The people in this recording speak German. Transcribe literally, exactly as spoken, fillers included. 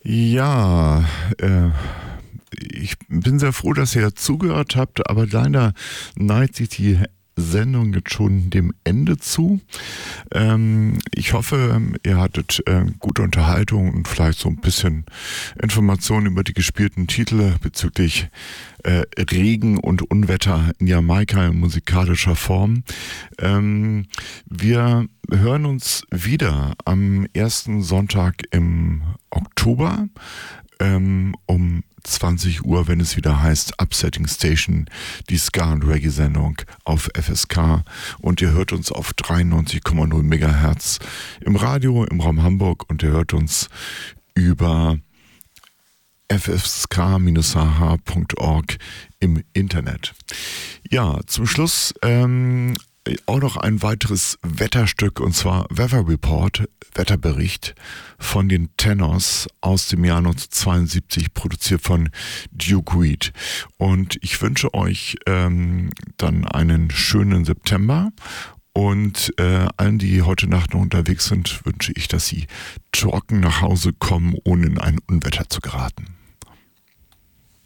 Ja, äh, ich bin sehr froh, dass ihr zugehört habt, aber leider neigt sich die Sendung jetzt schon dem Ende zu. Ähm, ich hoffe, ihr hattet äh, gute Unterhaltung und vielleicht so ein bisschen Informationen über die gespielten Titel bezüglich äh, Regen und Unwetter in Jamaika in musikalischer Form. Ähm, wir hören uns wieder am ersten Sonntag im Oktober ähm, um zwanzig Uhr, wenn es wieder heißt Upsetting Station, die Ska- und Reggae-Sendung auf F S K. Und ihr hört uns auf dreiundneunzig Komma null Megahertz im Radio im Raum Hamburg und ihr hört uns über f s k Bindestrich h punkt org im Internet. Ja, zum Schluss ähm, auch noch ein weiteres Wetterstück, und zwar Weather Report, Wetterbericht von den Tenors aus dem Jahr neunzehnhundertzweiundsiebzig, produziert von Duke Reed. Und ich wünsche euch ähm, dann einen schönen September. Und äh, allen, die heute Nacht noch unterwegs sind, wünsche ich, dass sie trocken nach Hause kommen, ohne in ein Unwetter zu geraten.